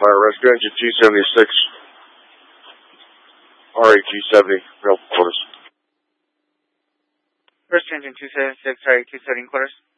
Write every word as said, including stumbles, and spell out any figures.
Fire Rescue Engine two seventy-six, R A two seventy, real quarters. Rescue Engine two seventy-six, R A two seventy, quarters.